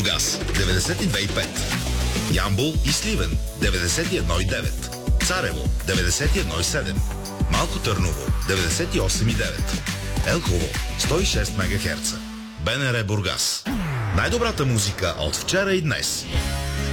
Бургас 92,5, Ямбол и Сливен 91,9, Царево 91,7, Малко Търново 98,9, Елхово 106 МГц. БНР Бургас. Най-добрата музика от вчера и днес.